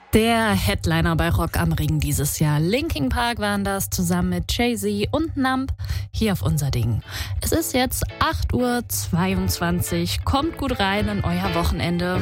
Der Headliner bei Rock am Ring dieses Jahr. Linkin Park waren das zusammen mit Jay-Z und Nump hier auf unser Ding. Es ist jetzt 8:22 Uhr. Kommt gut rein in euer Wochenende.